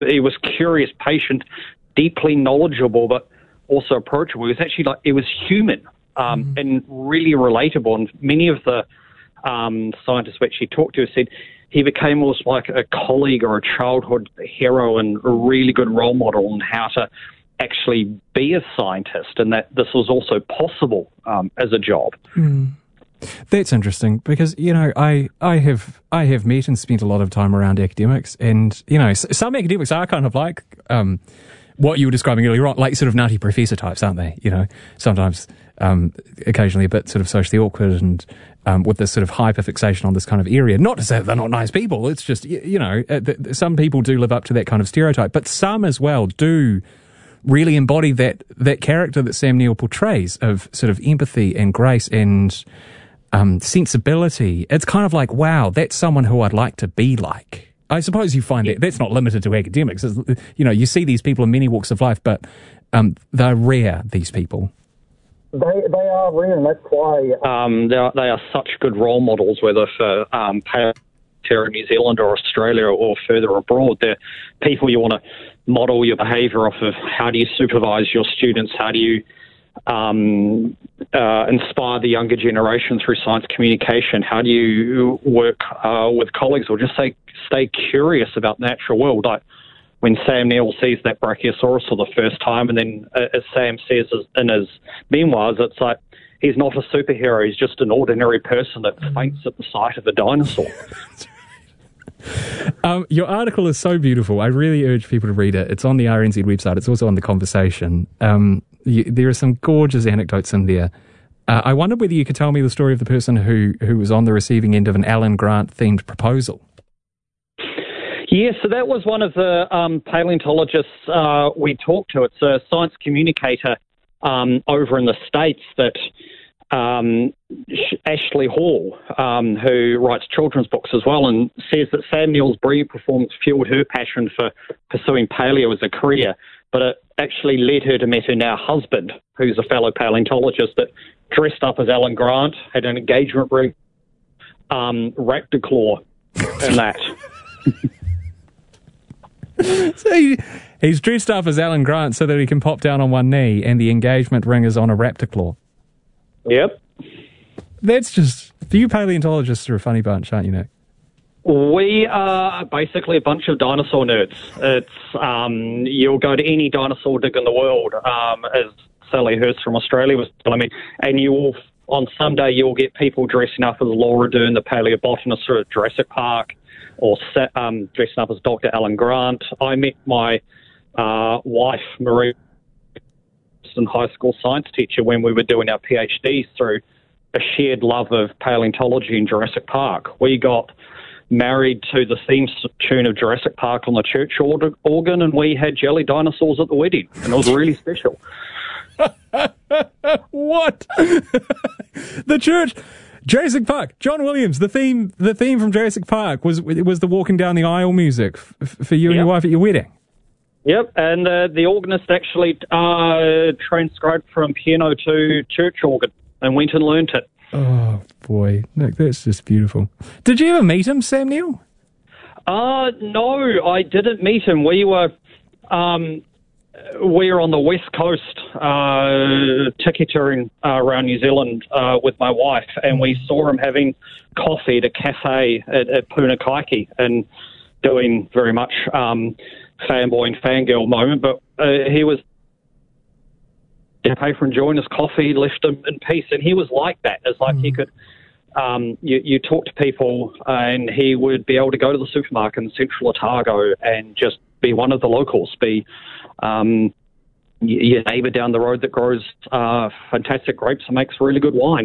he was curious, patient, deeply knowledgeable, but also approachable. He was actually he was human and really relatable. And many of the scientists which he talked to said he became almost like a colleague or a childhood hero and a really good role model on how to actually be a scientist, and that this was also possible as a job. That's interesting because, I have met and spent a lot of time around academics, and, some academics are kind of like what you were describing earlier on, like sort of nutty professor types, aren't they? Sometimes, occasionally a bit sort of socially awkward and with this sort of hyperfixation on this kind of area. Not to say that they're not nice people. It's just, some people do live up to that kind of stereotype, but some as well do really embody that character that Sam Neill portrays of sort of empathy and grace and sensibility. It's kind of like, wow, that's someone who I'd like to be like. I suppose you find that's not limited to academics. You see these people in many walks of life, but they're rare, these people. They are rare, and that's why they are such good role models, whether for here in New Zealand or Australia or further abroad. They're people you want to model your behaviour off of. How do you supervise your students? How do you inspire the younger generation through science communication? How do you work with colleagues, or just stay curious about the natural world? Like when Sam Neill sees that Brachiosaurus for the first time, and then as Sam says in his memoirs, it's like he's not a superhero, he's just an ordinary person that faints at the sight of a dinosaur. Your article is so beautiful. I really urge people to read it. It's on the RNZ website. It's also on The Conversation. There are some gorgeous anecdotes in there. I wonder whether you could tell me the story of the person who was on the receiving end of an Alan Grant-themed proposal. Yeah, so that was one of the paleontologists we talked to. It's a science communicator over in the States that Ashley Hall, who writes children's books as well, and says that Sam Neill's brilliant performance fueled her passion for pursuing paleo as a career, but it actually led her to meet her now husband, who's a fellow paleontologist, that dressed up as Alan Grant, had an engagement ring, raptor and that. So he's dressed up as Alan Grant so that he can pop down on one knee, and the engagement ring is on a raptor claw. Yep. That's just... You paleontologists are a funny bunch, aren't you, Nick? We are basically a bunch of dinosaur nerds. It's you'll go to any dinosaur dig in the world, as Sally Hurst from Australia was telling me, and on Sunday you'll get people dressing up as Laura Dern, the paleobotanist at Jurassic Park, or dressing up as Dr. Alan Grant. I met my wife, Marie, and high school science teacher when we were doing our PhDs through a shared love of paleontology in Jurassic Park. We got married to the theme tune of Jurassic Park on the church organ, and we had jelly dinosaurs at the wedding, and it was really special. What? The church, Jurassic Park, John Williams. The theme from Jurassic Park was the walking down the aisle music for you and your wife at your wedding. Yep, and the organist actually transcribed from piano to church organ and went and learnt it. Oh, boy. Nick, that's just beautiful. Did you ever meet him, Sam Neill? No, I didn't meet him. We were on the West Coast ticketing around New Zealand with my wife, and we saw him having coffee at a cafe at Punakaiki and doing very much... fanboy and fangirl moment, but he was pay for enjoying his coffee, left him in peace, and he was like that. It's like he could, you talk to people, and he would be able to go to the supermarket in Central Otago and just be one of the locals, be your neighbour down the road that grows fantastic grapes and makes really good wine.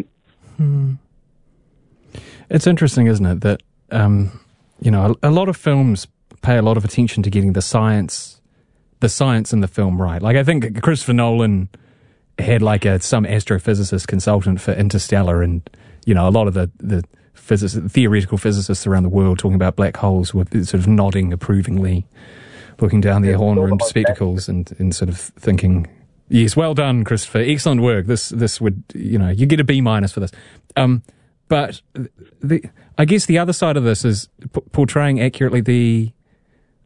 It's interesting, isn't it, that a lot of films pay a lot of attention to getting the science in the film right. Like, I think Christopher Nolan had some astrophysicist consultant for Interstellar, and a lot of the theoretical physicists around the world talking about black holes were sort of nodding approvingly, looking down their horn-rimmed spectacles and sort of thinking, yes, well done, Christopher, excellent work. This would, you get a B- for this. But I guess the other side of this is portraying accurately the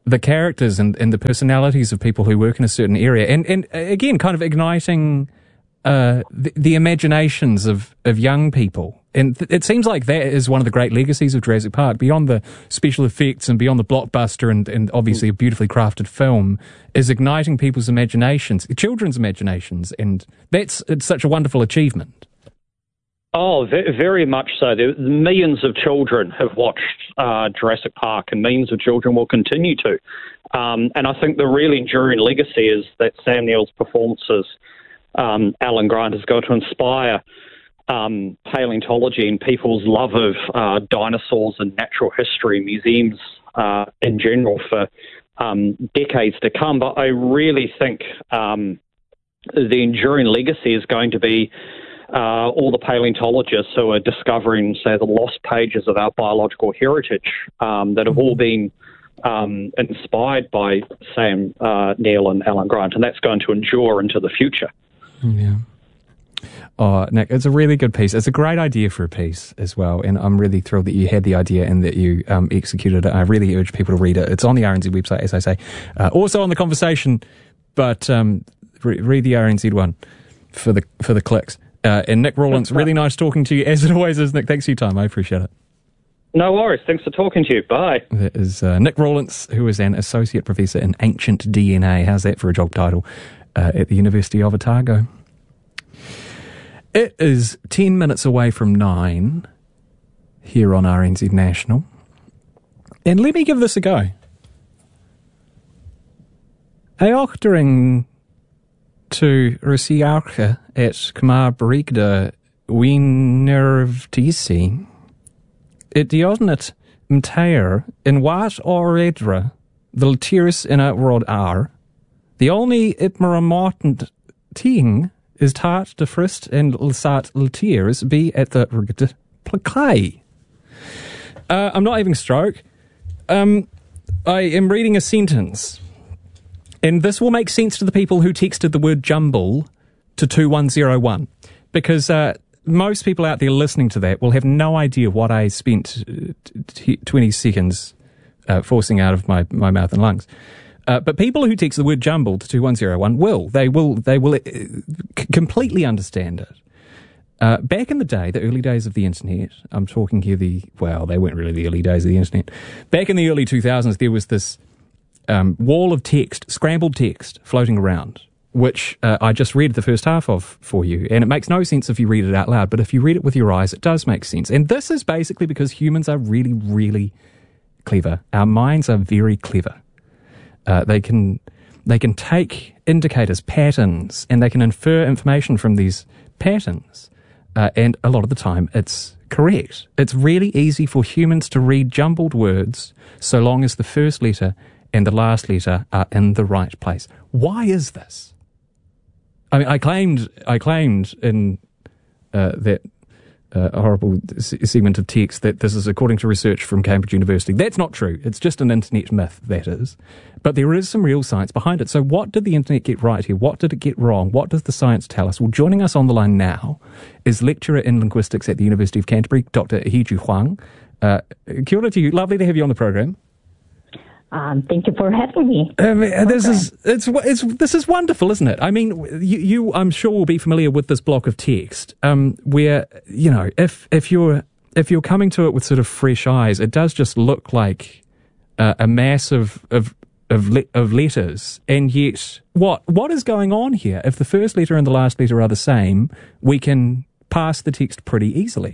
the characters and the personalities of people who work in a certain area, and again, kind of igniting the imaginations of young people. And it seems like that is one of the great legacies of Jurassic Park, beyond the special effects and beyond the blockbuster and obviously a beautifully crafted film, is igniting people's imaginations, children's imaginations, and it's such a wonderful achievement. Oh, very much so. Millions of children have watched Jurassic Park, and millions of children will continue to. And I think the really enduring legacy is that Sam Neill's performances, Alan Grant, is going to inspire paleontology and people's love of dinosaurs and natural history, museums in general, for decades to come. But I really think the enduring legacy is going to be all the paleontologists who are discovering, say, the lost pages of our biological heritage that have all been inspired by Sam Neill and Alan Grant, and that's going to endure into the future. Yeah. Oh, Nick, it's a really good piece. It's a great idea for a piece as well, and I'm really thrilled that you had the idea and that you executed it. I really urge people to read it. It's on the RNZ website, as I say. Also on the conversation, but read the RNZ one for the clicks. And Nick Rawlins, really nice talking to you, as it always is, Nick. Thanks for your time. I appreciate it. No worries. Thanks for talking to you. Bye. That is Nick Rawlins, who is an associate professor in ancient DNA. How's that for a job title? At the University of Otago. It is 10 minutes away from 9 here on RNZ National. And let me give this a go. Eochtering to Rusiarcha et Kmar Brigda Wienervtisi it diodnet mtair in wat oredra the latiris in a rod ar the only itmaramotent ting is tart de frist and lsat latiers be at the rigid plakai. I'm not having a stroke. I am reading a sentence. And this will make sense to the people who texted the word jumble to 2101. Because most people out there listening to that will have no idea what I spent 20 seconds forcing out of my mouth and lungs. But people who text the word jumble to 2101 will. They will completely understand it. Back in the day, the early days of the internet, I'm talking here they weren't really the early days of the internet. Back in the early 2000s, there was this wall of text, scrambled text, floating around, which I just read the first half of for you. And it makes no sense if you read it out loud, but if you read it with your eyes, it does make sense. And this is basically because humans are really, really clever. Our minds are very clever. They can take indicators, patterns, and they can infer information from these patterns. And a lot of the time, it's correct. It's really easy for humans to read jumbled words so long as the first letter and the last letter are in the right place. Why is this? I mean, I claimed in that horrible segment of text that this is according to research from Cambridge University. That's not true. It's just an internet myth, that is. But there is some real science behind it. So what did the internet get right here? What did it get wrong? What does the science tell us? Well, joining us on the line now is lecturer in linguistics at the University of Canterbury, Dr. Hee-Ju Huang. Kia ora to you. Lovely to have you on the program. Thank you for having me. This is wonderful, isn't it? I mean, you I'm sure will be familiar with this block of text, where if you're coming to it with sort of fresh eyes, it does just look like a mass of letters, and yet what is going on here? If the first letter and the last letter are the same, we can pass the text pretty easily.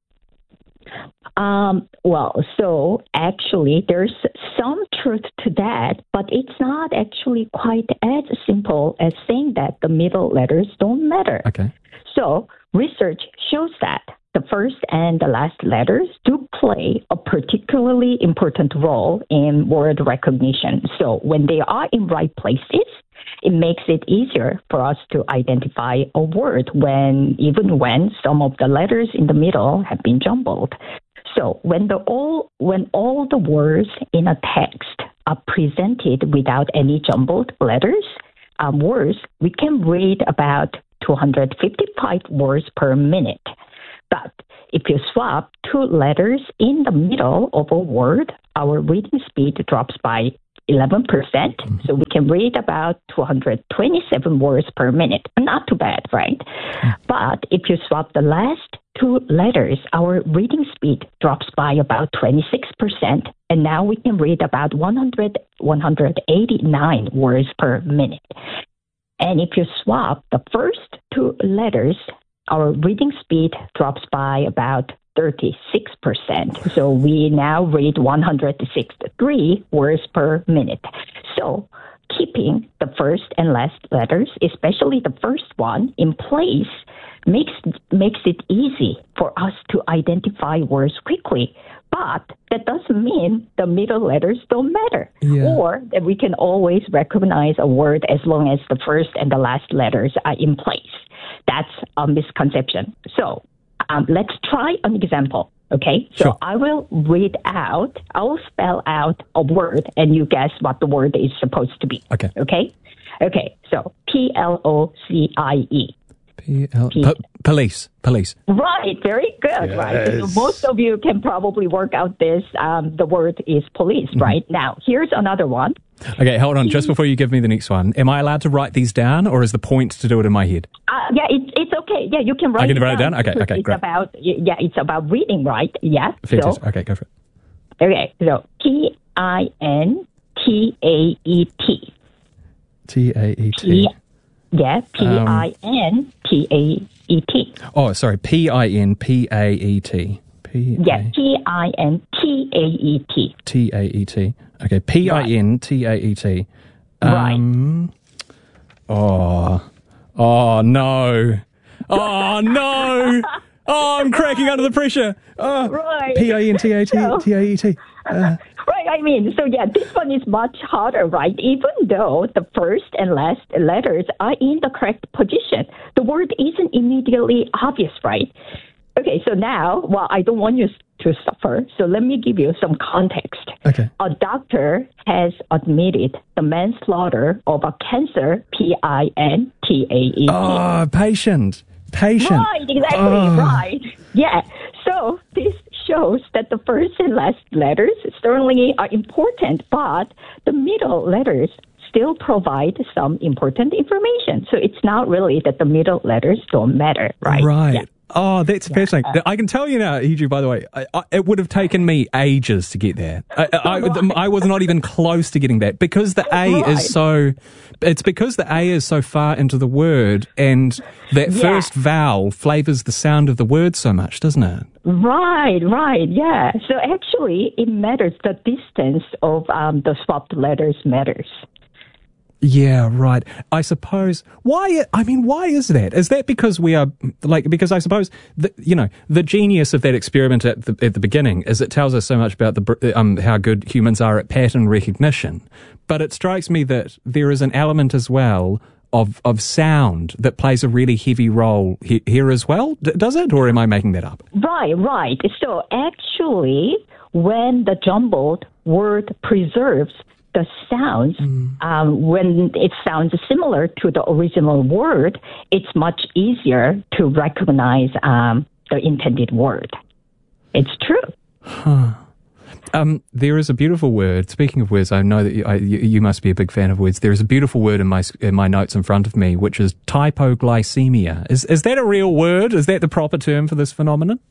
So actually there's some truth to that, but it's not actually quite as simple as saying that the middle letters don't matter. Okay. So research shows that the first and the last letters do play a particularly important role in word recognition. So when they are in right places, it makes it easier for us to identify a word even when some of the letters in the middle have been jumbled. So when all the words in a text are presented without any jumbled letters, we can read about 255 words per minute. But if you swap two letters in the middle of a word, our reading speed drops by 11%. So we can read about 227 words per minute. Not too bad, right? But if you swap the last two letters, our reading speed drops by about 26%. And now we can read about 189 words per minute. And if you swap the first two letters, our reading speed drops by about 36%. So we now read 163 words per minute. So keeping the first and last letters, especially the first one, in place makes it easy for us to identify words quickly. But that doesn't mean the middle letters don't matter, or that we can always recognize a word as long as the first and the last letters are in place. That's a misconception. So let's try an example, okay? So sure. I will spell out a word, and you guess what the word is supposed to be. Okay. Okay, so P-L-O-C-I-E. Police. Right, very good, right? So most of you can probably work out this. The word is police, right? Now, here's another one. Okay, hold on. Just before you give me the next one, am I allowed to write these down, or is the point to do it in my head? Yeah, it's okay. Yeah, you can write it down. I can write it down? Okay, it's great. it's about reading, right? Yeah. Fantastic. Okay, go for it. Okay, so P-I-N-T-A-E-T. T-A-E-T. Yeah, P-I-N-T-A-E-T. Oh, sorry, P-I-N-P-A-E-T. Yeah, P-I-N-T-A-E-T. T-A-E-T. Okay, P-I-N-T-A-E-T. Right. Oh, no. Oh, no. Oh, I'm cracking under the pressure. Right. P-I-N-T-A-T-A-E-T. Right, I mean, so yeah, this one is much harder, right? Even though the first and last letters are in the correct position, the word isn't immediately obvious, right? Okay, so now, well, I don't want you to suffer, so let me give you some context. Okay. A doctor has admitted the manslaughter of a cancer, P-I-N-T-A-E-T. Oh, patient. Right, exactly, right. Yeah, so this shows that the first and last letters certainly are important, but the middle letters still provide some important information. So it's not really that the middle letters don't matter, right? Right. Yeah. Oh, that's fascinating. I can tell you now, Hiju, by the way, it would have taken me ages to get there. I was not even close to getting that because the A is so, it's because the A is so far into the word and that first vowel flavors the sound of the word so much, doesn't it? Right, yeah. So actually it matters, the distance of the swapped letters matters. Yeah, right. I suppose, why is that? Is that because we are, because I suppose, the genius of that experiment at the beginning is it tells us so much about how good humans are at pattern recognition. But it strikes me that there is an element as well of sound that plays a really heavy role here as well. Does it? Or am I making that up? Right. So actually, when the jumbled word preserves the sounds, when it sounds similar to the original word, it's much easier to recognize the intended word. It's true. Huh. There is a beautiful word. Speaking of words, I know that you must be a big fan of words. There is a beautiful word in my notes in front of me, which is typoglycemia. Is that a real word? Is that the proper term for this phenomenon?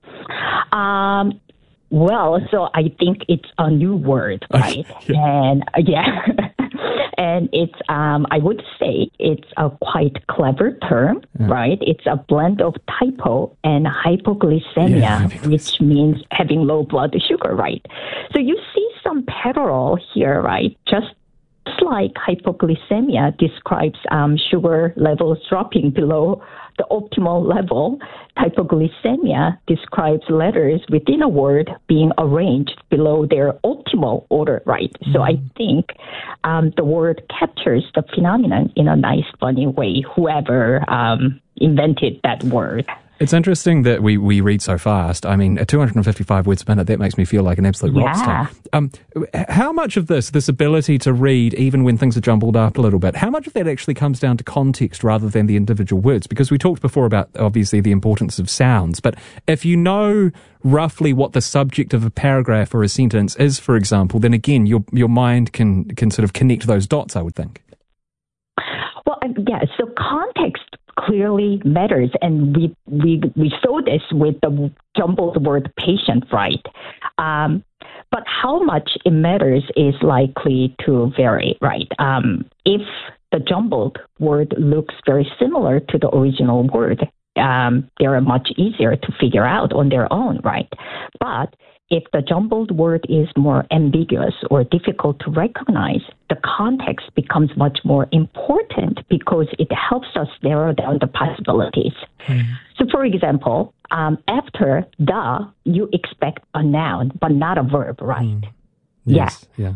Well, so I think it's a new word, right? And and it's, I would say it's a quite clever term, right? It's a blend of typo and hypoglycemia, which means having low blood sugar, right? So you see some parallel here, right? Just like hypoglycemia describes sugar levels dropping below the optimal level, hypoglycemia describes letters within a word being arranged below their optimal order, right? So I think the word captures the phenomenon in a nice, funny way, whoever invented that word. It's interesting that we read so fast. I mean, at 255 words per minute, that makes me feel like an absolute rock star. How much of this ability to read, even when things are jumbled up a little bit, how much of that actually comes down to context rather than the individual words? Because we talked before about, obviously, the importance of sounds. But if you know roughly what the subject of a paragraph or a sentence is, for example, then again, your mind can sort of connect those dots, I would think. Well, yeah, so context clearly matters, and we saw this with the jumbled word patient, right? But how much it matters is likely to vary, right? If the jumbled word looks very similar to the original word, they are much easier to figure out on their own, right? But if the jumbled word is more ambiguous or difficult to recognize, the context becomes much more important because it helps us narrow down the possibilities. So, for example, after the, you expect a noun, but not a verb, right? Yes. Yeah.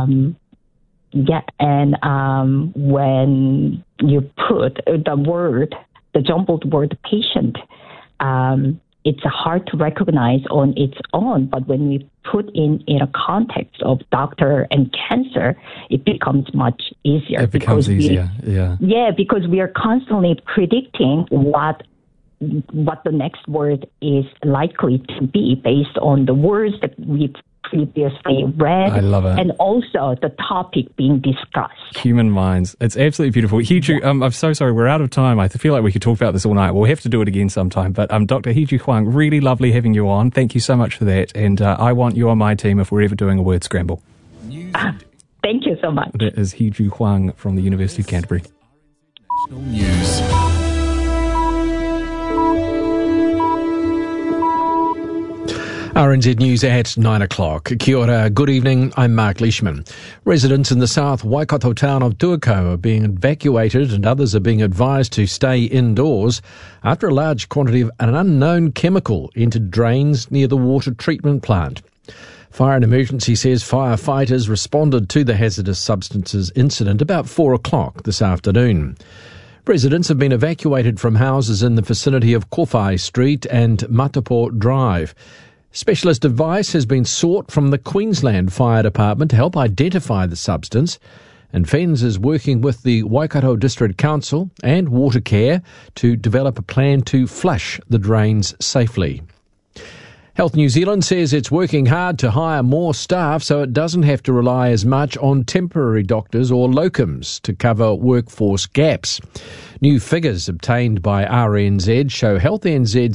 And when you put the jumbled word patient, it's hard to recognize on its own, but when we put in a context of doctor and cancer, it becomes much easier. It becomes easier, Yeah, because we are constantly predicting what the next word is likely to be based on the words that we've previously read. I love it. And also the topic being discussed. Human minds. It's absolutely beautiful. Hee-Ju, I'm so sorry, we're out of time. I feel like we could talk about this all night. We'll have to do it again sometime. But Dr. Hee-Ju Huang, really lovely having you on. Thank you so much for that. And I want you on my team if we're ever doing a word scramble. Thank you so much. That is Hee-Ju Huang from the University of Canterbury. News. RNZ News at 9 o'clock. Kia ora, good evening, I'm Mark Leishman. Residents in the south Waikato town of Tuakau are being evacuated and others are being advised to stay indoors after a large quantity of an unknown chemical entered drains near the water treatment plant. Fire and Emergency says firefighters responded to the hazardous substances incident about 4 o'clock this afternoon. Residents have been evacuated from houses in the vicinity of Kowhai Street and Matapo Drive. Specialist advice has been sought from the Queensland Fire Department to help identify the substance, and FENZ is working with the Waikato District Council and Watercare to develop a plan to flush the drains safely. Health New Zealand says it's working hard to hire more staff so it doesn't have to rely as much on temporary doctors or locums to cover workforce gaps. New figures obtained by RNZ show Health NZ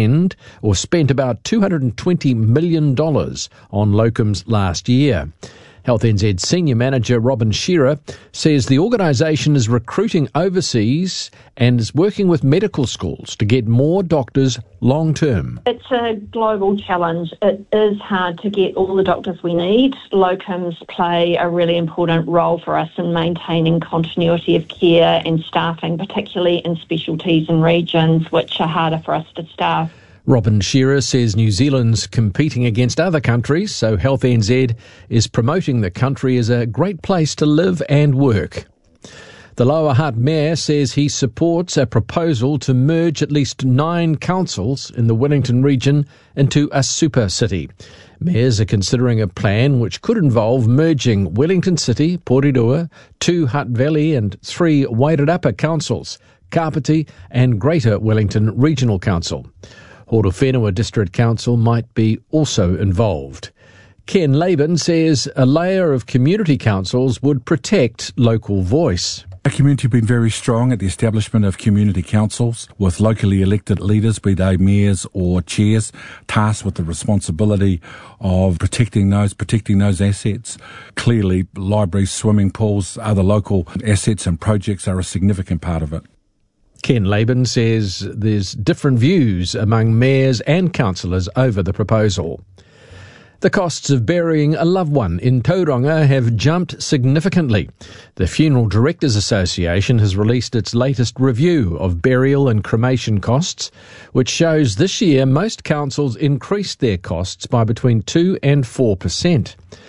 spent about $220 million on locums last year. Health NZ Senior Manager Robin Shearer says the organisation is recruiting overseas and is working with medical schools to get more doctors long term. It's a global challenge. It is hard to get all the doctors we need. Locums play a really important role for us in maintaining continuity of care and staffing, particularly in specialties and regions which are harder for us to staff. Robin Shearer says New Zealand's competing against other countries, so Health NZ is promoting the country as a great place to live and work. The Lower Hutt Mayor says he supports a proposal to merge at least 9 councils in the Wellington region into a super city. Mayors are considering a plan which could involve merging Wellington City, Porirua, 2 Hutt Valley and 3 Wairarapa councils, Kapiti and Greater Wellington Regional Council. Horowhenua District Council might be also involved. Ken Laban says a layer of community councils would protect local voice. Our community have been very strong at the establishment of community councils with locally elected leaders, be they mayors or chairs, tasked with the responsibility of protecting those assets. Clearly, libraries, swimming pools, other local assets and projects are a significant part of it. Ken Laban says there's different views among mayors and councillors over the proposal. The costs of burying a loved one in Tauranga have jumped significantly. The Funeral Directors Association has released its latest review of burial and cremation costs, which shows this year most councils increased their costs by between 2 and 4%.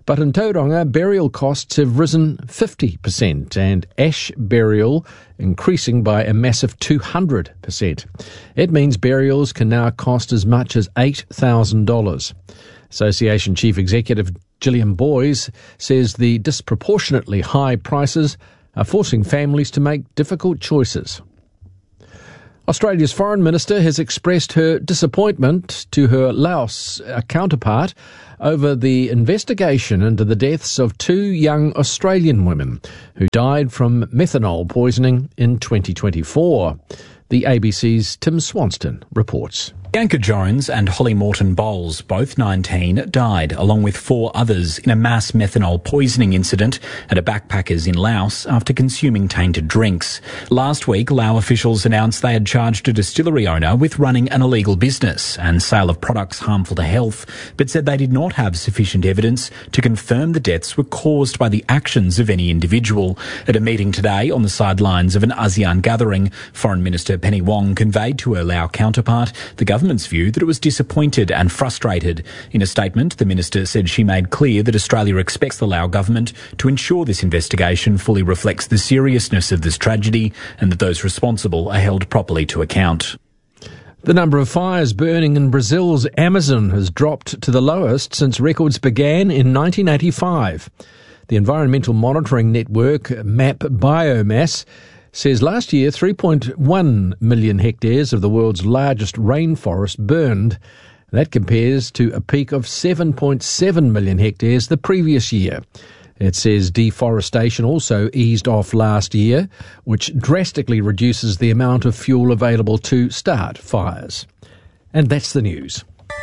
But in Tauranga, burial costs have risen 50% and ash burial increasing by a massive 200%. It means burials can now cost as much as $8,000. Association Chief Executive Gillian Boyes says the disproportionately high prices are forcing families to make difficult choices. Australia's Foreign Minister has expressed her disappointment to her Laos counterpart over the investigation into the deaths of 2 young Australian women who died from methanol poisoning in 2024. The ABC's Tim Swanston reports. Bianca Jones and Holly Morton Bowles, both 19, died, along with 4 others, in a mass methanol poisoning incident at a backpackers in Laos after consuming tainted drinks. Last week, Lao officials announced they had charged a distillery owner with running an illegal business and sale of products harmful to health, but said they did not have sufficient evidence to confirm the deaths were caused by the actions of any individual. At a meeting today on the sidelines of an ASEAN gathering, Foreign Minister Penny Wong conveyed to her Lao counterpart the government's view that it was disappointed and frustrated. In a statement, the minister said she made clear that Australia expects the Lao government to ensure this investigation fully reflects the seriousness of this tragedy and that those responsible are held properly to account. The number of fires burning in Brazil's Amazon has dropped to the lowest since records began in 1985. The environmental monitoring network MAP Biomass says last year 3.1 million hectares of the world's largest rainforest burned. That compares to a peak of 7.7 million hectares the previous year. It says deforestation also eased off last year, which drastically reduces the amount of fuel available to start fires. And that's the news.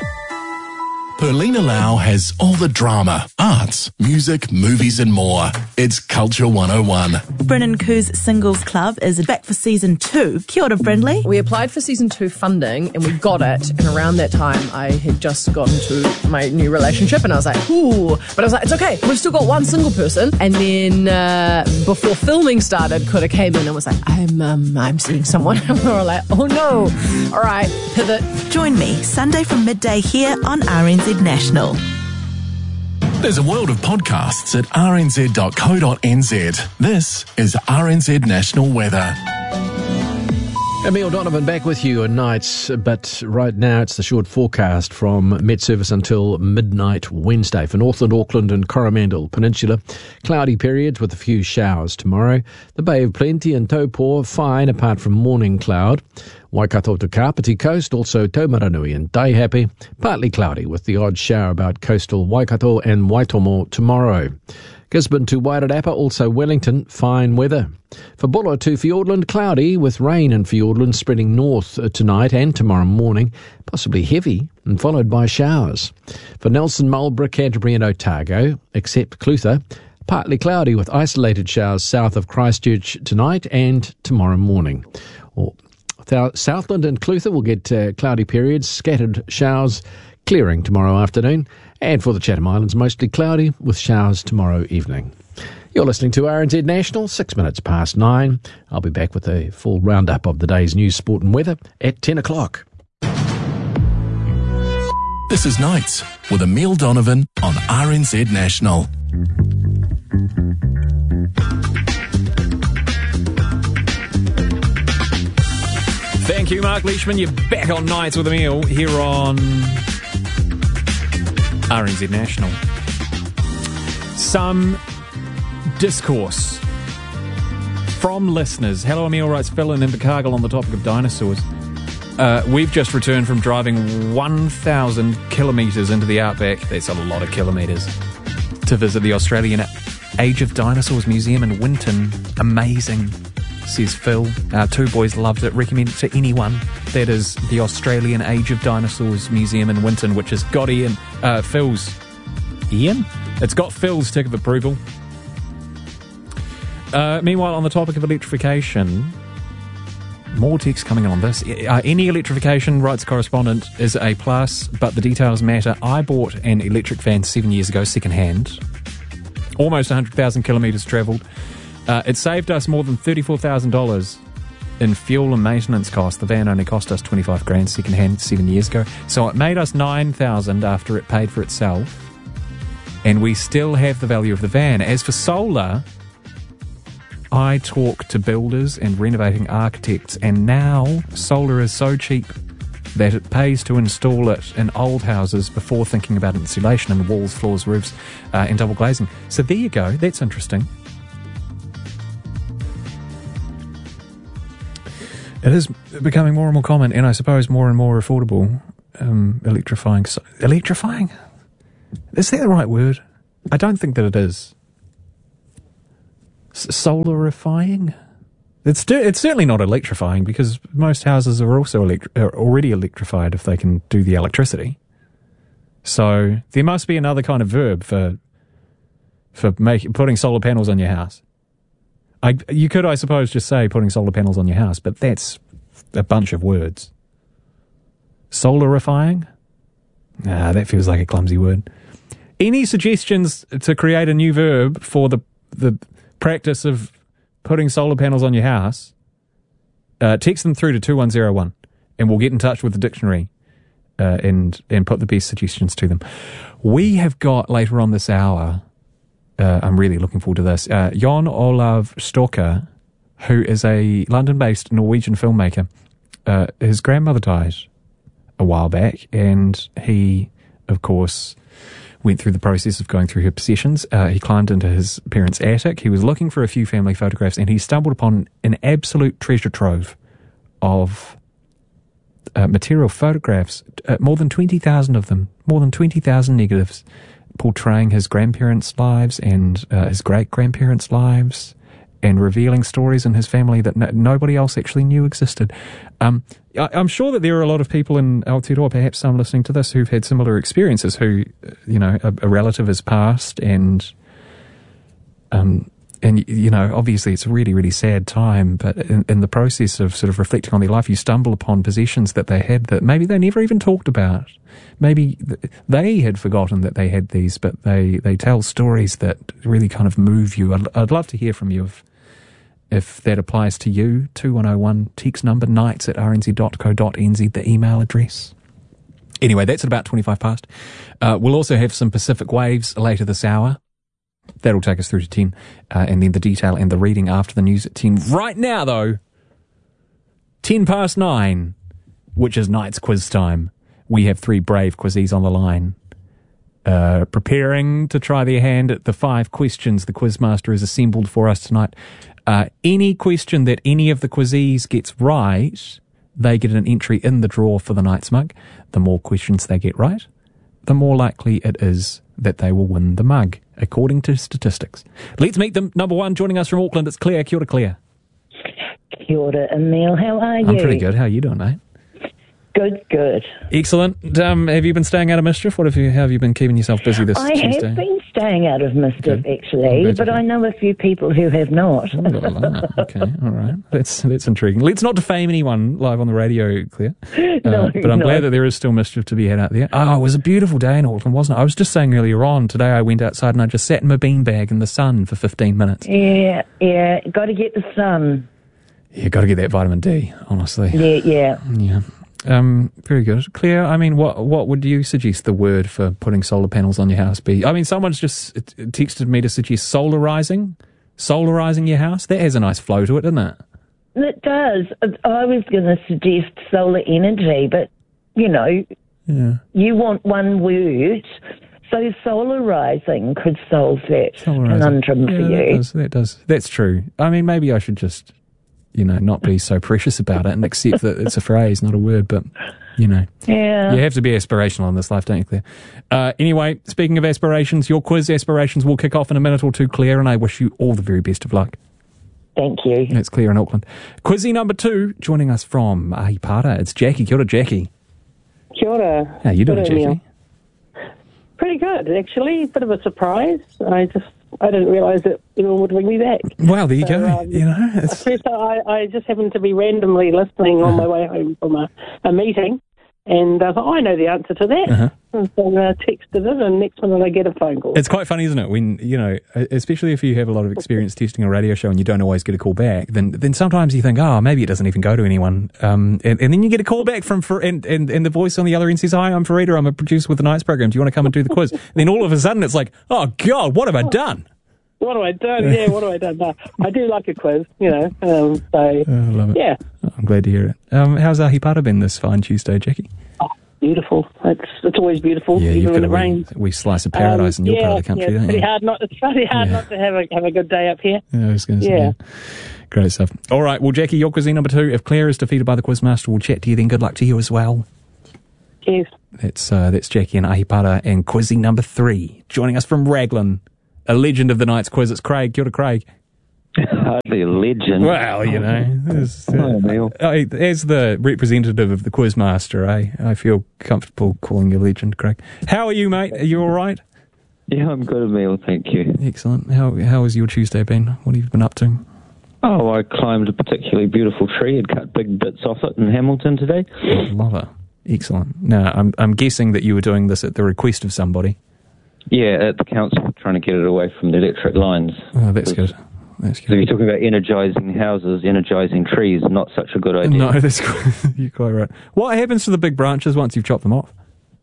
Perlina Lau has all the drama, arts, music, movies and more. It's Culture 101. Brennan Khoo's Singles Club is back for Season 2. Kia ora, Brindley. We applied for Season 2 funding and we got it. And around that time, I had just gotten into my new relationship and I was like, ooh. But I was like, it's okay. We've still got one single person. And then before filming started, Kura came in and was like, I'm seeing someone. And we were like, oh no. All right, pivot. Join me Sunday from midday here on RNZ National. There's a world of podcasts at rnz.co.nz. This is RNZ National Weather. Emile Donovan back with you on nights, but right now it's the short forecast from Met Service until midnight Wednesday for Northland, Auckland and Coromandel Peninsula. Cloudy periods with a few showers tomorrow. The Bay of Plenty and Taupo fine apart from morning cloud. Waikato to Kapiti Coast, also Taumaranui and Taihape. Partly cloudy with the odd shower about coastal Waikato and Waitomo tomorrow. Gisborne to Wairarapa, also Wellington, fine weather. For Bulla to Fiordland, cloudy with rain in Fiordland spreading north tonight and tomorrow morning, possibly heavy and followed by showers. For Nelson, Marlborough, Canterbury and Otago, except Clutha, partly cloudy with isolated showers south of Christchurch tonight and tomorrow morning. Southland and Clutha will get cloudy periods, scattered showers clearing tomorrow afternoon. And for the Chatham Islands, mostly cloudy with showers tomorrow evening. You're listening to RNZ National, 6 minutes past 9. I'll be back with a full roundup of the day's news, sport and weather at 10 o'clock. This is Nights with Emile Donovan on RNZ National. Thank you, Mark Leishman. You're back on Nights with Emile here on RNZ National. Some discourse from listeners. Hello, Emile, writes Phil in Invercargill on the topic of dinosaurs. We've just returned from driving 1,000 kilometres into the outback. That's a lot of kilometres. To visit the Australian Age of Dinosaurs Museum in Winton. Amazing, says Phil. Our 2 boys loved it. Recommend it to anyone. That is the Australian Age of Dinosaurs Museum in Winton, which has got Phil's It's got Phil's tick of approval. Meanwhile, on the topic of electrification, more text coming on this. Any electrification, writes correspondent, is a plus, but the details matter. I bought an electric van 7 years ago, second-hand. Almost 100,000 kilometres travelled. It saved us more than $34,000 in fuel and maintenance costs. The van only cost us $25,000 second-hand 7 years ago. So it made us $9,000 after it paid for itself. and we still have the value of the van. As for solar, I talk to builders and renovating architects, and now solar is so cheap that it pays to install it in old houses before thinking about insulation in walls, floors, roofs, and double glazing. So there you go. That's interesting. It is becoming more and more common, and I suppose more and more affordable. Electrifying. Electrifying? Is that the right word? I don't think that it is. Solarifying? It's certainly not electrifying, because most houses are also already electrified if they can do the electricity. So there must be another kind of verb for putting solar panels on your house. You could, I suppose, just say putting solar panels on your house, but that's a bunch of words. Solarifying? That feels like a clumsy word. Any suggestions to create a new verb for the practice of putting solar panels on your house? Text them through to 2101, and we'll get in touch with the dictionary and put the best suggestions to them. We have got later on this hour, I'm really looking forward to this, Jon Olav Stoker, who is a London-based Norwegian filmmaker. His grandmother died a while back, and he, of course, went through the process of going through her possessions. He climbed into his parents' attic. He was looking for a few family photographs, and he stumbled upon an absolute treasure trove of material photographs, more than 20,000 of them, more than 20,000 negatives, portraying his grandparents' lives and his great-grandparents' lives, and revealing stories in his family that nobody else actually knew existed. I'm sure that there are a lot of people in Aotearoa, perhaps some listening to this, who've had similar experiences, who, a relative has passed, and obviously it's a really, really sad time, but in the process of sort of reflecting on their life, you stumble upon possessions that they had that maybe they never even talked about. Maybe they had forgotten that they had these, but they tell stories that really kind of move you. I'd love to hear from you if that applies to you. 2101, text number, nights@rnz.co.nz, the email address. Anyway, that's at about 25 past. We'll also have some Pacific Waves later this hour. That'll take us through to 10, and then the detail and the reading after the news at 10. Right now, though, 10 past 9, which is Night's quiz time. We have 3 brave quizzies on the line, preparing to try their hand at the 5 questions the Quizmaster has assembled for us tonight. Any question that any of the quizzies gets right, they get an entry in the draw for the Night's mug. The more questions they get right, the more likely it is that they will win the mug, according to statistics. Let's meet them. Number 1, joining us from Auckland, it's Claire. Kia ora, Claire. Kia ora, Emil. How are you? I'm pretty good. How are you doing, mate? Good. Excellent. Have you been staying out of mischief? How have you been keeping yourself busy this Tuesday? I have been staying out of mischief, actually, but I know a few people who have not. Okay, all right. That's intriguing. Let's not defame anyone live on the radio, Claire. But I'm glad that there is still mischief to be had out there. Oh, it was a beautiful day in Auckland, wasn't it? I was just saying earlier on, today I went outside and I just sat in my beanbag in the sun for 15 minutes. Yeah. Got to get the sun. Yeah, got to get that vitamin D, honestly. Yeah. Very good. Claire, I mean, what would you suggest the word for putting solar panels on your house be? I mean, someone's just texted me to suggest solarizing your house. That has a nice flow to it, doesn't it? It does. I was going to suggest solar energy, but, you want one word, so solarizing could solve that conundrum for you. That does. That's true. I mean, maybe I should just not be so precious about it and accept that it's a phrase, not a word, but, Yeah. You have to be aspirational in this life, don't you, Claire? Anyway, speaking of aspirations, your quiz aspirations will kick off in a minute or two, Claire, and I wish you all the very best of luck. Thank you. That's Claire in Auckland. Quizzy number 2, joining us from Ahipara, it's Jackie. Kia ora, Jackie. Kia ora. How you doing, Jackie? Pretty good, actually. Bit of a surprise. I didn't realise that anyone would ring me back. Well, there you go. I just happened to be randomly listening on my way home from a meeting, and I thought, I know the answer to that. and so texted it, and next minute I get a phone call. It's quite funny, isn't it? When, especially if you have a lot of experience testing a radio show and you don't always get a call back, then sometimes you think, maybe it doesn't even go to anyone. And then you get a call back and the voice on the other end says, "Hi, I'm Farida. I'm a producer with the Nights program. Do you want to come and do the quiz?" And then all of a sudden it's like, oh God, what have I done? What have I done? Yeah, what have I done? No, I do like a quiz, I love it. Yeah. I'm glad to hear it. How's Ahipara been this fine Tuesday, Jackie? Oh, beautiful. It's always beautiful, yeah, even when it rains. We slice of paradise in your part of the country, yeah, don't you? It's pretty hard not to have a good day up here. Yeah, I was going to say. Yeah. Great stuff. All right, well, Jackie, your cuisine number 2. If Claire is defeated by the Quizmaster, we'll chat to you then. Good luck to you as well. Cheers. That's Jackie and Ahipara and cuisine number 3. Joining us from Raglan, a legend of the night's quiz. It's Craig. Kia ora, Craig. Hardly a legend. Well, as the representative of the Quizmaster, I feel comfortable calling you legend, Craig. How are you, mate? Are you all right? Yeah, I'm good, Emil. Thank you. Excellent. How has your Tuesday been? What have you been up to? Oh, I climbed a particularly beautiful tree and cut big bits off it in Hamilton today. Love it. Excellent. Now, I'm guessing that you were doing this at the request of somebody. Yeah, at the council, trying to get it away from the electric lines. Oh, that's good. That's good. So you're talking about energising houses, energising trees, not such a good idea. No, that's you're quite right. What happens to the big branches once you've chopped them off?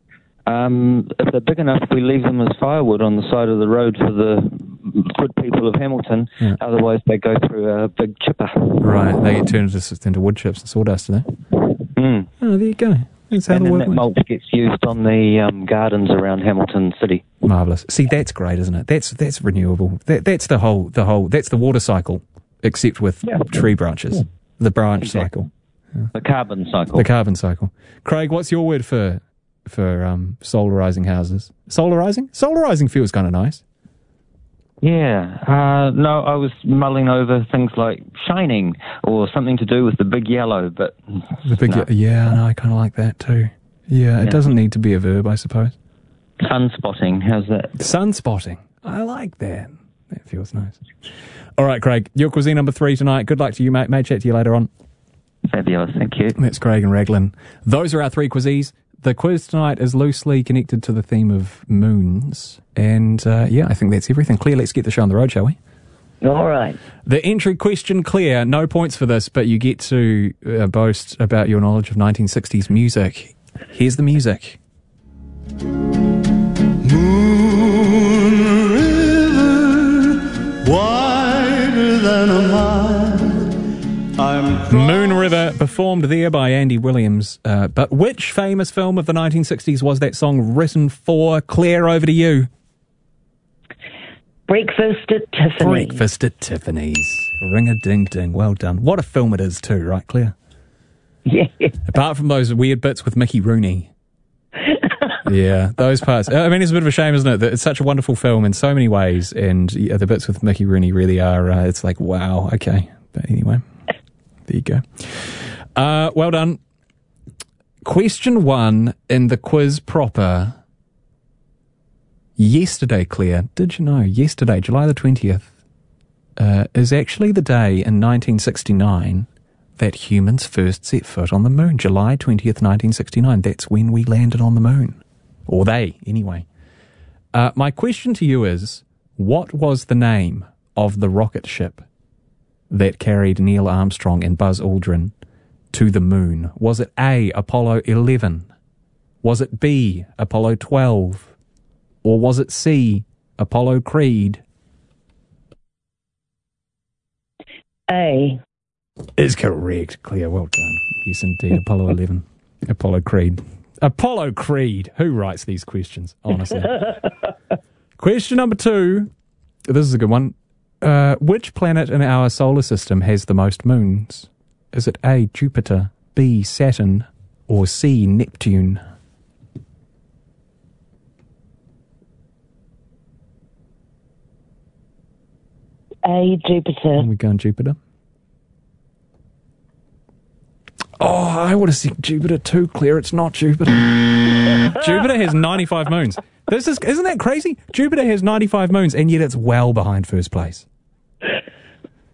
If they're big enough, we leave them as firewood on the side of the road for the good people of Hamilton. Yeah. Otherwise, they go through a big chipper. Right, they get turned into wood chips and sawdust, do they? Mm. Oh, there you go. And then that mulch gets used on the gardens around Hamilton City. Marvellous. See, that's great, isn't it? That's renewable. That's the whole. That's the water cycle, except with tree branches. Yeah. The branch cycle. Yeah. The carbon cycle. The carbon cycle. Craig, what's your word for solarising houses? Solarising? Solarising feels kind of nice. Yeah. No, I was mulling over things like shining or something to do with the big yellow, but... The big yeah, no, I kind of like that too. Yeah, it doesn't need to be a verb, I suppose. Sunspotting, how's that? Sunspotting. I like that. That feels nice. All right, Craig, your cuisine number 3 tonight. Good luck to you, mate. May chat to you later on. Fabulous, thank you. That's Craig and Raglan. Those are our 3 quizzes. The quiz tonight is loosely connected to the theme of moons. And, I think that's everything. Claire, let's get the show on the road, shall we? All right. The entry question, Claire, no points for this, but you get to boast about your knowledge of 1960s music. Here's the music. Moon River, wider than a mile. Moon River, performed there by Andy Williams. But which famous film of the 1960s was that song written for? Claire, over to you. Breakfast at Tiffany's. Breakfast at Tiffany's. Ring-a-ding-ding. Well done. What a film it is too, right, Claire? Yeah. Apart from those weird bits with Mickey Rooney. Yeah, those parts. I mean, it's a bit of a shame, isn't it? That it's such a wonderful film in so many ways, and the bits with Mickey Rooney really are, it's like, wow, okay. But anyway, there you go. Well done. Question 1 in the quiz proper. Yesterday, Claire, did you know, yesterday, July the 20th, is actually the day in 1969 that humans first set foot on the moon. July 20th, 1969. That's when we landed on the moon. Or they, anyway. My question to you is, what was the name of the rocket ship that carried Neil Armstrong and Buzz Aldrin to the moon? Was it A, Apollo 11? Was it B, Apollo 12? Or was it C, Apollo Creed? A. Is correct, Claire. Well done. Yes, indeed. Apollo 11. Apollo Creed. Apollo Creed. Who writes these questions, honestly? Question number 2. This is a good one. Which planet in our solar system has the most moons? Is it A, Jupiter, B, Saturn, or C, Neptune? A, Jupiter. We go on Jupiter. Oh, I would have said Jupiter too, Claire. It's not Jupiter. Jupiter has 95 moons. Isn't that crazy? Jupiter has 95 moons, and yet it's well behind first place.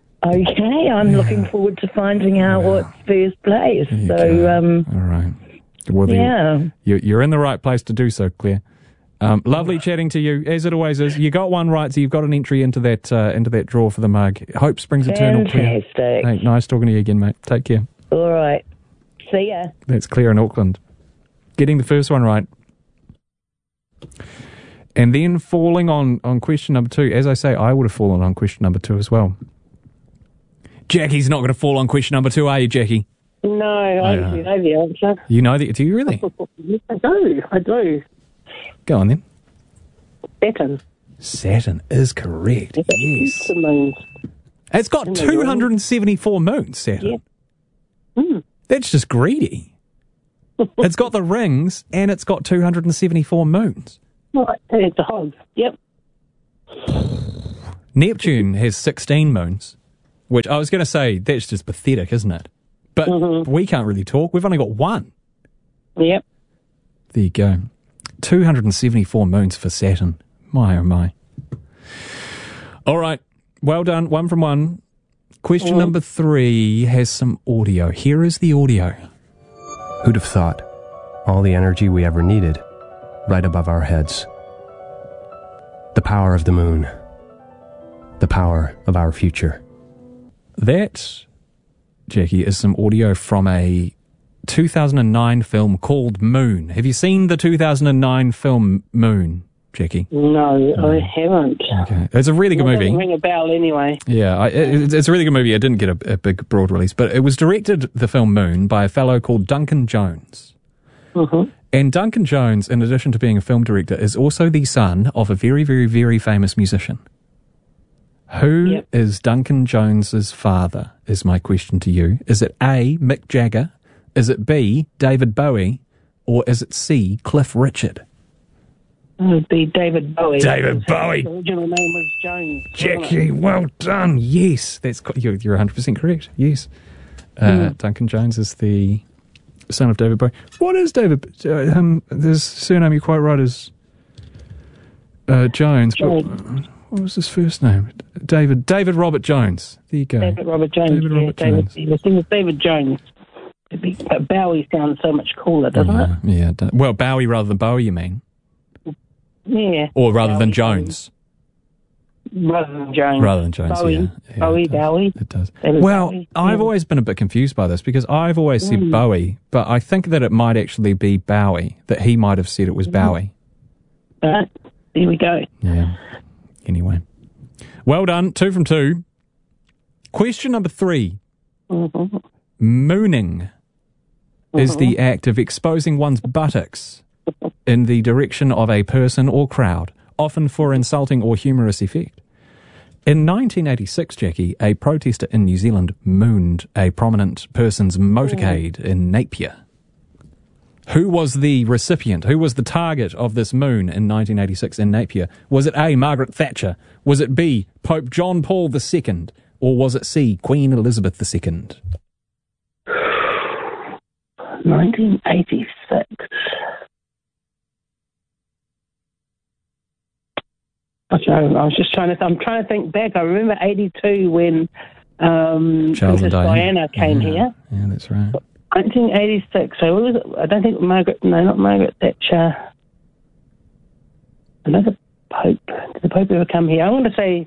Okay, I'm looking forward to finding out what's first place. All right. Well, Yeah. You're in the right place to do so, Claire. Lovely chatting to you, as it always is. You got one right, so you've got an entry into that draw for the mug. Hope springs eternal, Claire. Fantastic. Hey, nice talking to you again, mate. Take care. All right. See ya. That's Claire in Auckland. Getting the first one right. And then falling on question number 2. As I say, I would have fallen on question number 2 as well. Jackie's not going to fall on question number 2, are you, Jackie? No, I actually know the answer. You know that? Do you really? Yes, I do. Go on then. Saturn. Saturn is correct. Yes. The moons. It's got 274 moons, Saturn. Yeah. That's just greedy. It's got the rings and it's got 274 moons. Right, it's a hog. Yep. Neptune has 16 moons, which I was going to say, that's just pathetic, isn't it? But we can't really talk. We've only got one. Yep. There you go. 274 moons for Saturn. My, oh my. All right. Well done. 1 from 1. Question number 3 has some audio. Here is the audio. Who'd have thought? All the energy we ever needed, right above our heads. The power of the moon. The power of our future. That, Jackie, is some audio from a 2009 film called Moon. Have you seen the 2009 film Moon, Jackie? No, I haven't. Okay. It's a really good movie. Doesn't ring a bell anyway. Yeah, it's a really good movie. It didn't get a big, broad release, but it was directed, the film Moon, by a fellow called Duncan Jones. And Duncan Jones, in addition to being a film director, is also the son of a very, very, very famous musician. Who is Duncan Jones's father, is my question to you. Is it A, Mick Jagger? Is it B, David Bowie? Or is it C, Cliff Richard? It would be David Bowie. David Bowie. His original name was Jones. Jackie, well done. Yes, you're 100% correct. Yes. Duncan Jones is the son of David Bowie. What is David? His surname, you're quite right, is Jones. But what was his first name? David Robert Jones. There you go. David Robert Jones. David Robert Jones. He was David Jones. But Bowie sounds so much cooler, doesn't it? Yeah. Well, Bowie rather than Bowie, you mean? Yeah. Or rather than Jones? Rather than Jones. Rather than Jones, Bowie. yeah. Bowie. It does. Well, I've always been a bit confused by this because I've always said Bowie, but I think that it might actually be Bowie, that he might have said it was Bowie. There we go. Yeah. Anyway. Well done. 2 from 2. Question number 3. Mooning is the act of exposing one's buttocks in the direction of a person or crowd, often for insulting or humorous effect. In 1986, Jackie, a protester in New Zealand mooned a prominent person's motorcade in Napier. Who was the recipient? Who was the target of this moon in 1986 in Napier? Was it A, Margaret Thatcher? Was it B, Pope John Paul II? Or was it C, Queen Elizabeth II? 1986. I was just trying to think back. I remember 82 when Princess Diana came here. Yeah, that's right. 1986. So what was it? I don't think not Margaret Thatcher. Another Pope. Did the Pope ever come here? I want to say,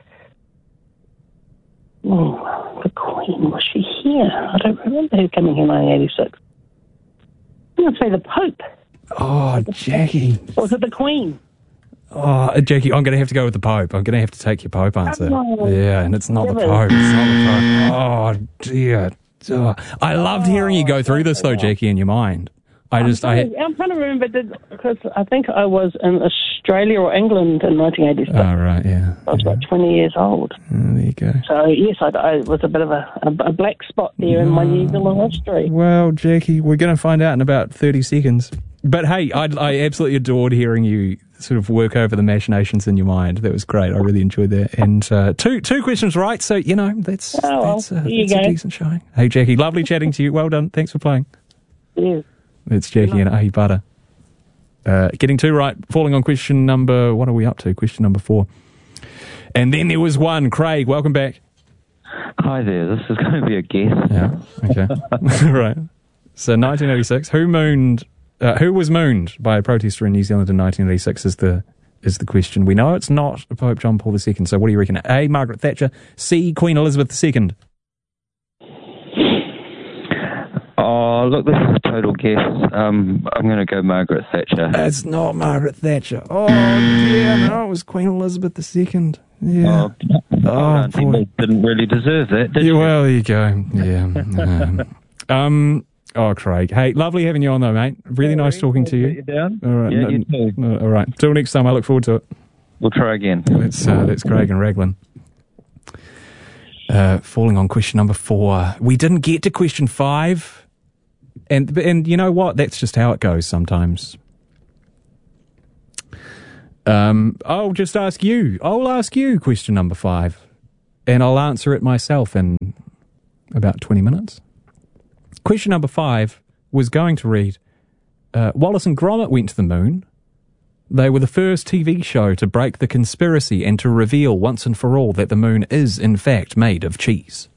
the Queen. Was she here? I don't remember her coming here in 1986. I'm going to say the Pope. Oh, Jackie. Or was it the Queen? Oh, Jackie, I'm going to have to go with the Pope. I'm going to have to take your Pope answer. Oh, yeah, and it's not the Pope. It's not the Pope. Oh, dear. Oh. I loved hearing you go through this, though, Jackie, in your mind. I'm trying to remember, because I think I was in Australia or England in 1986. Oh, right, yeah. I was about 20 years old. There you go. So, yes, I was a bit of a black spot there in my New Zealand history. Well, Jackie, we're going to find out in about 30 seconds. But, hey, I absolutely adored hearing you sort of work over the machinations in your mind. That was great. I really enjoyed that. And two questions right, so, that's a decent showing. Hey, Jackie, lovely chatting to you. Well done. Thanks for playing. Yeah. It's Jackie and Ahi Butter. Getting 2 right, falling on question number... What are we up to? Question number 4. And then there was 1. Craig, welcome back. Hi there. This is going to be a guess. Yeah, okay. Right. So 1986, who was mooned by a protester in New Zealand in 1986 is the question. We know it's not Pope John Paul II. So what do you reckon? A, Margaret Thatcher. C, Queen Elizabeth II. Oh, look, this is a total guess. I'm going to go Margaret Thatcher. It's not Margaret Thatcher. Oh, yeah, no, it was Queen Elizabeth II. Yeah. Boy. Didn't really deserve that, did you? Well, there you go. Yeah. Oh, Craig. Hey, lovely having you on, though, mate. Really nice talking to you. You down? All right. Yeah, you too. All right. Till next time. I look forward to it. We'll try again. That's Craig and Raglan. Falling on question number 4. We didn't get to question 5. And you know what? That's just how it goes sometimes. I'll just ask you. I'll ask you question number 5. And I'll answer it myself in about 20 minutes. Question number 5 was going to read, Wallace and Gromit went to the moon. They were the first TV show to break the conspiracy and to reveal once and for all that the moon is, in fact, made of cheese.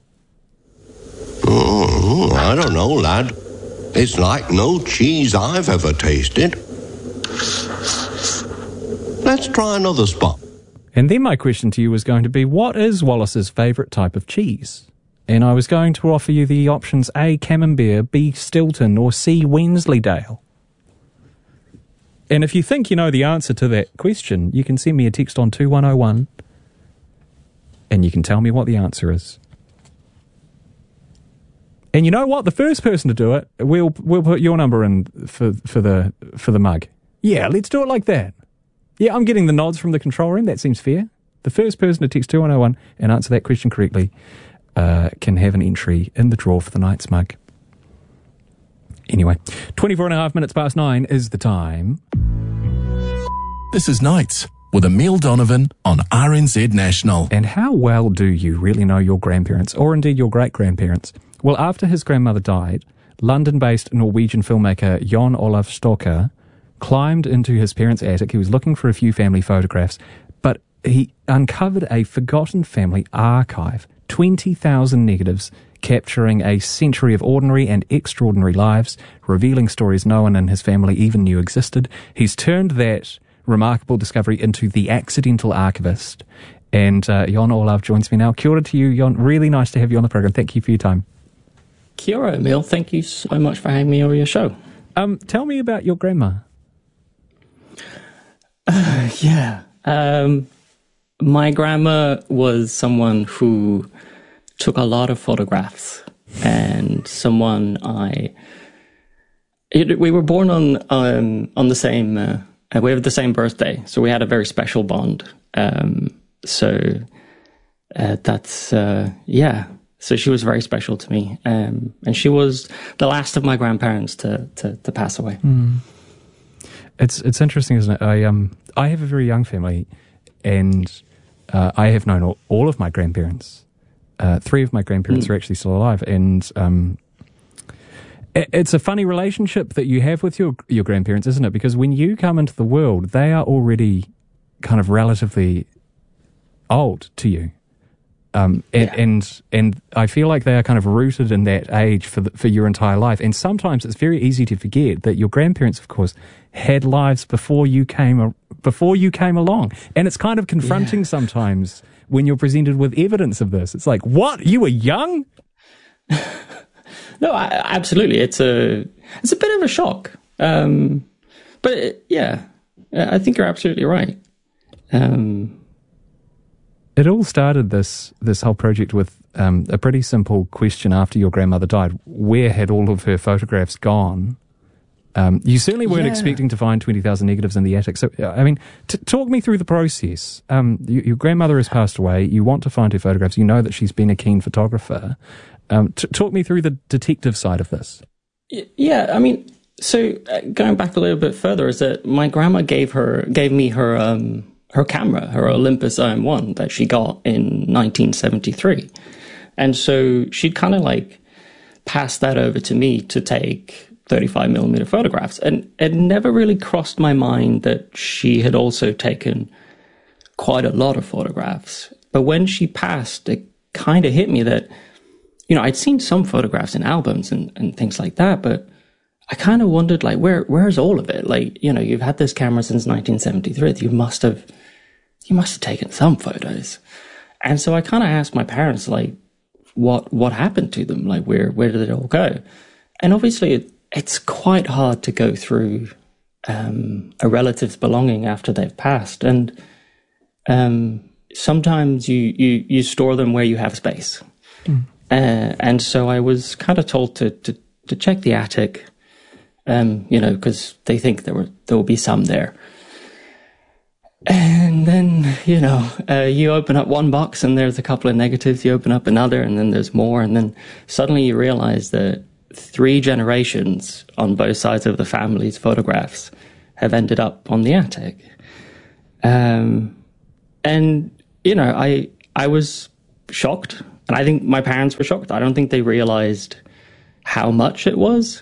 I don't know, lad. It's like no cheese I've ever tasted. Let's try another spot. And then my question to you was going to be, what is Wallace's favourite type of cheese? And I was going to offer you the options A, Camembert, B, Stilton, or C, Wensleydale. And if you think you know the answer to that question, you can send me a text on 2101 and you can tell me what the answer is. And you know what? The first person to do it, we'll put your number in for the mug. Yeah, let's do it like that. Yeah, I'm getting the nods from the control room. That seems fair. The first person to text 2101 and answer that question correctly can have an entry in the draw for the night's mug. Anyway, 24 and a half minutes past 9 is the time. This is Nights with Emile Donovan on RNZ National. And how well do you really know your grandparents, or indeed your great-grandparents? Well, after his grandmother died, London-based Norwegian filmmaker Jon Olav Stoker climbed into his parents' attic. He was looking for a few family photographs, but he uncovered a forgotten family archive, 20,000 negatives capturing a century of ordinary and extraordinary lives, revealing stories no one in his family even knew existed. He's turned that remarkable discovery into The Accidental Archivist. And Jon Olav joins me now. Kia ora to you, Jon. Really nice to have you on the program. Thank you for your time. Kia ora, Emile. Thank you so much for having me on your show. Tell me about your grandma. My grandma was someone who took a lot of photographs, and someone we were born on the same we have the same birthday, so we had a very special bond. So she was very special to me, and she was the last of my grandparents to pass away. It's interesting, isn't it? I have a very young family, and I have known all of my grandparents. 3 of my grandparents are actually still alive, and it's a funny relationship that you have with your grandparents, isn't it? Because when you come into the world, they are already kind of relatively old to you, and I feel like they are kind of rooted in that age for your entire life. And sometimes it's very easy to forget that your grandparents, of course, had lives before you came along, and it's kind of confronting sometimes when you're presented with evidence of this. It's like, what? You were young? No, absolutely. It's a bit of a shock. I think you're absolutely right. It all started, this whole project, with a pretty simple question after your grandmother died. Where had all of her photographs gone? You certainly weren't expecting to find 20,000 negatives in the attic. So, I mean, talk me through the process. Your grandmother has passed away. You want to find her photographs. You know that she's been a keen photographer. Talk me through the detective side of this. Yeah, I mean, so going back a little bit further, is that my grandma gave me her camera, her Olympus OM1 that she got in 1973. And so she'd kind of like passed that over to me to take 35mm photographs. And it never really crossed my mind that she had also taken quite a lot of photographs. But when she passed, it kind of hit me that I'd seen some photographs in albums and things like that, but I kind of wondered, like, where's all of it? Like, you've had this camera since 1973. You must have taken some photos. And so I kind of asked my parents, like, what happened to them? Like, where did it all go? And obviously it's quite hard to go through a relative's belonging after they've passed. And sometimes you store them where you have space. And so I was kind of told to check the attic, because they think there will be some there. And then, you open up one box and there's a couple of negatives, you open up another and then there's more. And then suddenly you realize that 3 generations on both sides of the family's photographs have ended up on the attic. And, I was shocked, and I think my parents were shocked. I don't think they realized how much it was.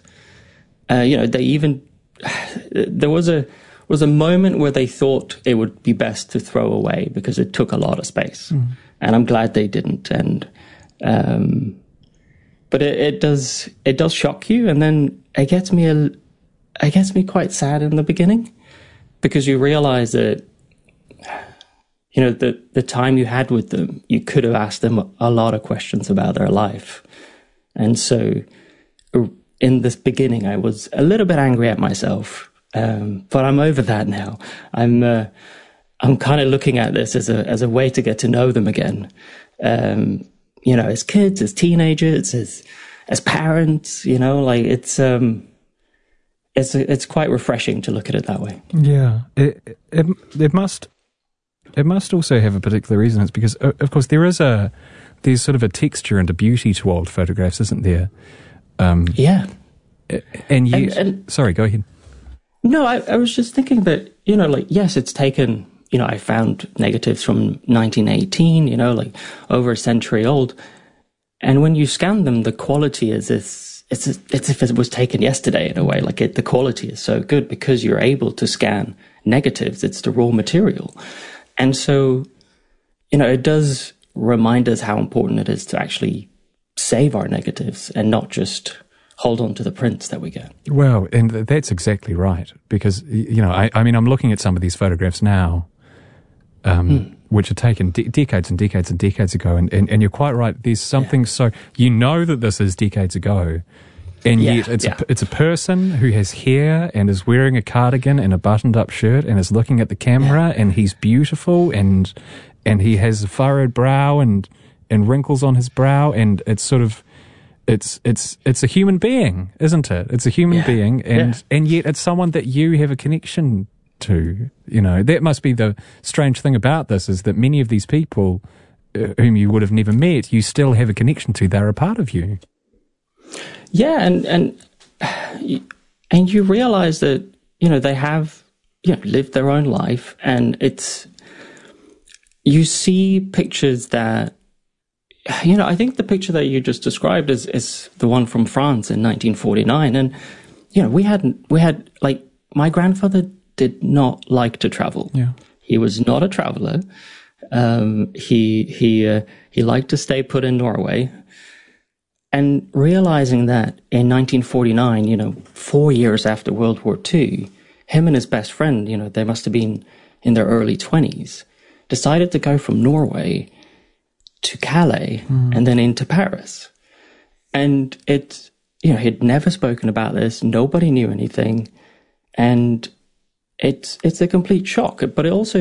There was a moment where they thought it would be best to throw away because it took a lot of space. And I'm glad they didn't. And, but it does shock you. And then it gets me quite sad in the beginning, because you realize that, the time you had with them, you could have asked them a lot of questions about their life. And so in this beginning, I was a little bit angry at myself. But I'm over that now. I'm kind of looking at this as a way to get to know them again. As kids, as teenagers, as parents, it's quite refreshing to look at it that way. Yeah. It must also have a particular resonance, because of course there's sort of a texture and a beauty to old photographs, isn't there? Yeah. And sorry, go ahead. No, I was just thinking that, yes, it's taken, I found negatives from 1918, over a century old. And when you scan them, the quality is it's as if it was taken yesterday in a way. Like the quality is so good because you're able to scan negatives. It's the raw material. And so, it does remind us how important it is to actually save our negatives and not just hold on to the prints that we get. Well, and that's exactly right, because, I'm looking at some of these photographs now, which are taken decades and decades and decades ago, and you're quite right, there's something that this is decades ago, and yet it's a person who has hair and is wearing a cardigan and a buttoned-up shirt and is looking at the camera, and he's beautiful, and he has a furrowed brow and wrinkles on his brow, and it's sort of It's a human being, isn't it? It's a human being, and yet it's someone that you have a connection to. That must be the strange thing about this, is that many of these people whom you would have never met, you still have a connection to. They're a part of you. Yeah, and you realize that they have lived their own life, and you see pictures that. I think the picture that you just described is the one from France in 1949. And, we had my grandfather did not like to travel. Yeah. He was not a traveler. He liked to stay put in Norway. And realizing that in 1949, 4 years after World War II, him and his best friend, they must have been in their early 20s, decided to go from Norway to Calais and then into Paris. And he'd never spoken about this. Nobody knew anything. And it's a complete shock. But it also,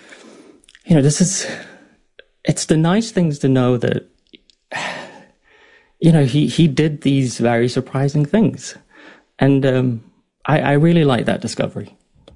it's the nice things to know that, he did these very surprising things. And I really like that discovery.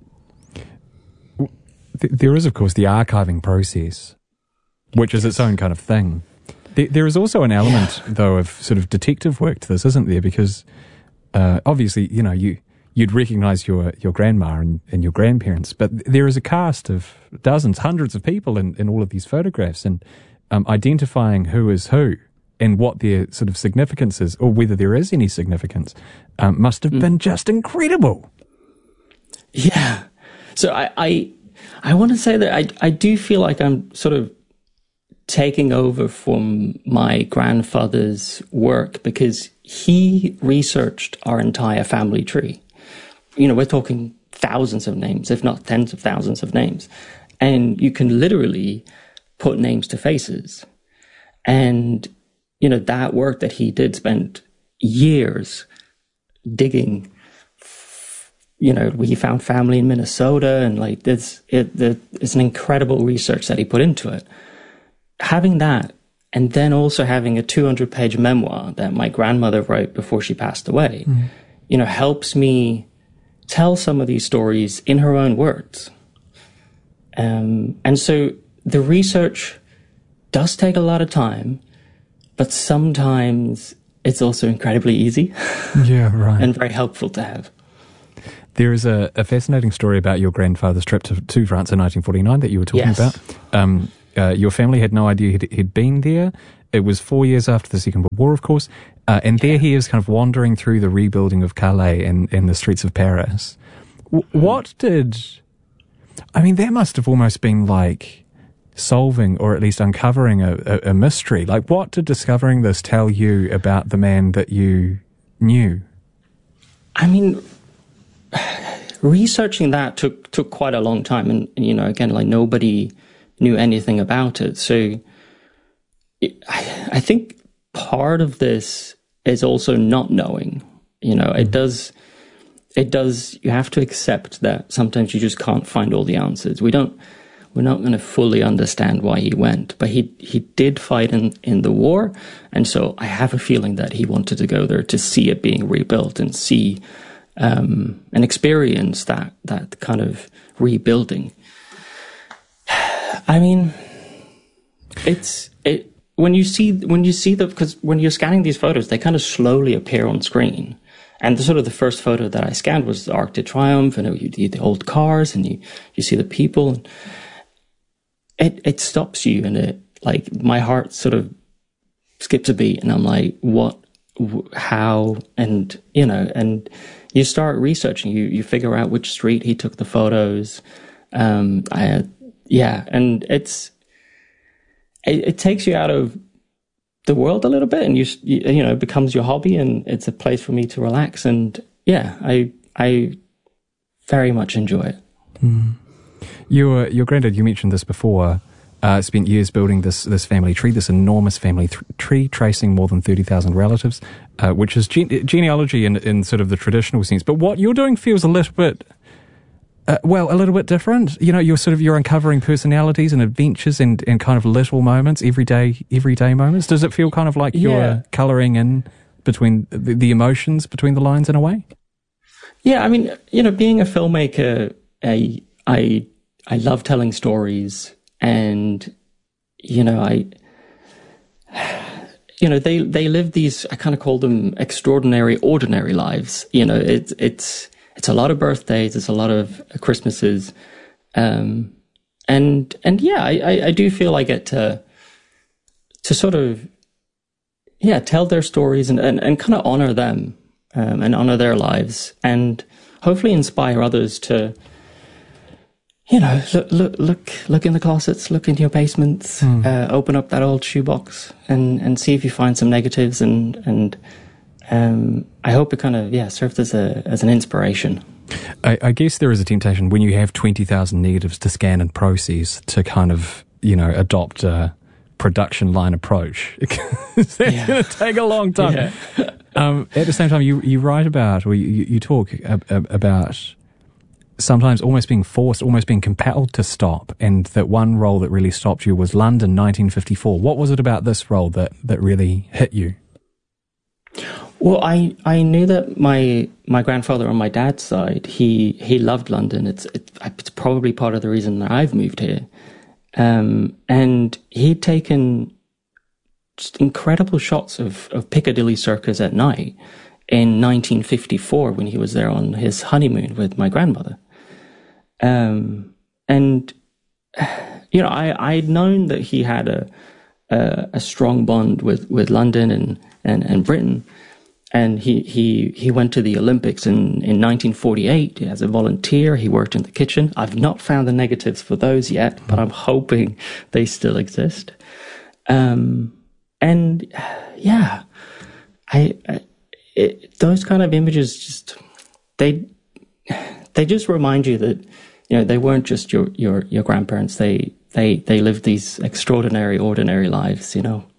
There is, of course, the archiving process, which is its own kind of thing. There is also an element, though, of sort of detective work to this, isn't there? Because obviously, you'd recognise your grandma and your grandparents, but there is a cast of dozens, hundreds of people in all of these photographs, and identifying who is who and what their sort of significance is, or whether there is any significance, must have been just incredible. Yeah. So I want to say that I do feel like I'm sort of taking over from my grandfather's work because he researched our entire family tree. You know, we're talking thousands of names, if not tens of thousands of names. And you can literally put names to faces. And, you know, that work that he did spent years digging. You know, he found family in Minnesota, and like it's an incredible research that he put into it. Having that, and then also having a 200-page memoir that my grandmother wrote before she passed away, you know, helps me tell some of these stories in her own words. And so the research does take a lot of time, but sometimes it's also incredibly easy. Yeah, right. And very helpful to have. There is a fascinating story about your grandfather's trip to France in 1949 that you were talking about. Your family had no idea he'd been there. It was 4 years after the Second World War, of course. And there he is kind of wandering through the rebuilding of Calais and the streets of Paris. What did... I mean, that must have almost been like solving or at least uncovering a mystery. Like, what did discovering this tell you about the man that you knew? I mean, researching that took quite a long time. And, you know, again, like nobody knew anything about it. So I think part of this is also not knowing. You know, it does, you have to accept that sometimes you just can't find all the answers. We're not going to fully understand why he went, but he did fight in the war. And so I have a feeling that he wanted to go there to see it being rebuilt and see, and experience that kind of rebuilding. I mean, when you see because when you're scanning these photos, they kind of slowly appear on screen. And the first photo that I scanned was the Arc de Triomphe, and you see the old cars, and you see the people. It stops you, and it, like, my heart sort of skips a beat, and I'm like, what, how, and, you know, and you start researching, you figure out which street he took the photos. And it takes you out of the world a little bit, and you know, it becomes your hobby, and it's a place for me to relax. And yeah, I very much enjoy it. Mm. Your granddad, you mentioned this before, spent years building this family tree, this enormous family tree, tracing more than 30,000 relatives, which is genealogy in sort of the traditional sense. But what you're doing feels a little bit, a little bit different. You know, you're uncovering personalities and adventures and kind of little moments, everyday moments. Does it feel kind of like you're colouring in between the emotions between the lines in a way? Yeah, I mean, you know, being a filmmaker, I love telling stories, and you know, they live these, I kind of call them extraordinary, ordinary lives. You know, it's a lot of birthdays, it's a lot of Christmases, and yeah, I do feel I get to sort of tell their stories and kind of honor them, and honor their lives, and hopefully inspire others to, you know, look in the closets, look into your basements, open up that old shoebox and see if you find some negatives, and I hope it kind of serves as an inspiration. I guess there is a temptation when you have 20,000 negatives to scan and process to kind of, you know, adopt a production line approach. That's going to take a long time. Yeah. At the same time, you write about, or you talk about sometimes almost being forced, almost being compelled to stop, and that one role that really stopped you was London 1954. What was it about this role that really hit you? Well, I knew that my grandfather on my dad's side, he loved London. It's probably part of the reason that I've moved here. And he'd taken just incredible shots of Piccadilly Circus at night in 1954 when he was there on his honeymoon with my grandmother. And, you know, I'd known that he had a strong bond with London and Britain. And he went to the Olympics in 1948 as a volunteer. He worked in the kitchen. I've not found the negatives for those yet, but I'm hoping they still exist. And yeah, those kind of images just, they just remind you that, you know, they weren't just your grandparents. They lived these extraordinary, ordinary lives, you know.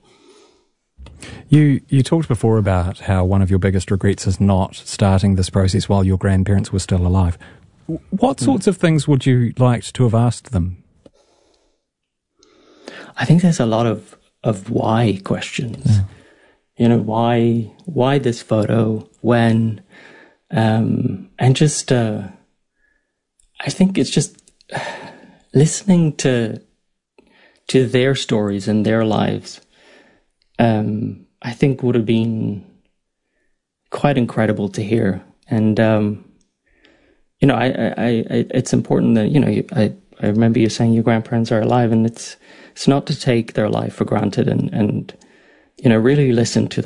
You talked before about how one of your biggest regrets is not starting this process while your grandparents were still alive. What sorts of things would you like to have asked them? I think there's a lot of why questions. Yeah. You know, why this photo, when, and just, I think it's just listening to their stories and their lives, I think would have been quite incredible to hear. And, you know, it's important that, you know, I remember you saying your grandparents are alive, and it's not to take their life for granted, and you know, really listen to